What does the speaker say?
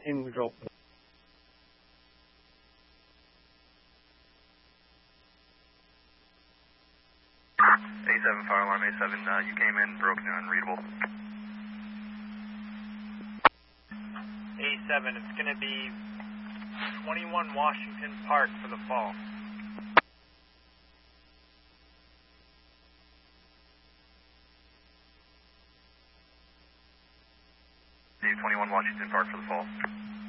in control. A7 fire alarm, A7, you came in, broken and unreadable. A7, it's going to be 21 Washington Park for the fall. See 21 Washington Park for the fall.